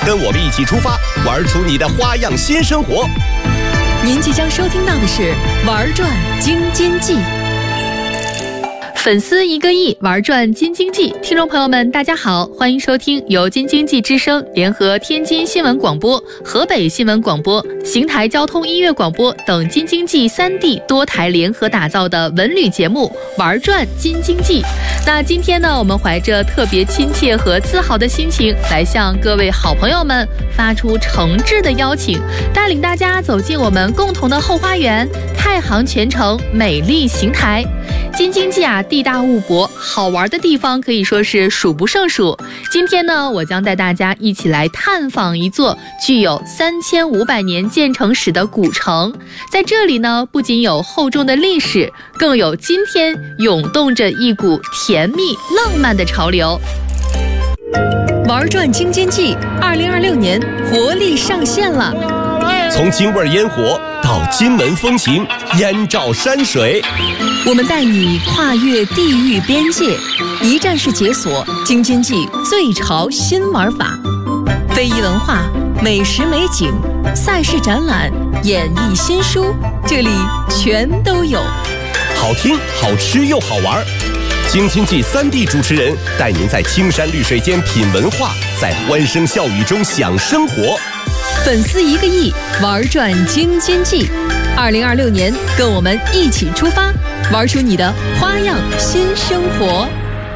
跟我们一起出发，玩出你的花样新生活。 您即将收听到的是《玩转京津冀》。 粉丝1个亿，玩转京津冀。听众朋友们大家好，欢迎收听由京津冀之声联合天津新闻广播、河北新闻广播、邢台交通音乐广播等京津冀3地多台联合打造的文旅节目玩转京津冀。那今天呢，我们怀着特别亲切和自豪的心情，来向各位好朋友们发出诚挚的邀请，带领大家走进我们共同的后花园——太行泉城美丽邢台。京津冀啊，地大物博，好玩的地方可以说是数不胜数。今天呢，我将带大家一起来探访一座具有3500年建成史的古城。在这里呢，不仅有厚重的历史，更有今天涌动着一股甜蜜浪漫的潮流。 玩转京津冀2026年活力上线了， 从京味烟火到金门风情，燕赵山水， 我们带你跨越地域边界，一站式解锁京津冀最潮新玩法。非遗文化、美食美景、赛事展览、演艺新书，这里全都有。 好听、好吃又好玩。京津冀3地主持人带您在青山绿水间品文化，在欢声笑语中享生活。 粉丝1个亿，玩转京津冀。2026年，跟我们一起出发，玩出你的花样新生活。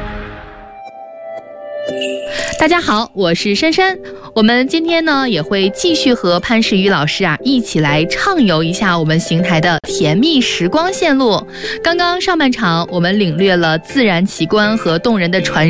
大家好，我是珊珊。我们今天呢，也会继续和潘石宇老师啊一起来畅游一下我们邢台的甜蜜时光线路。刚刚上半场，我们领略了自然奇观和动人的传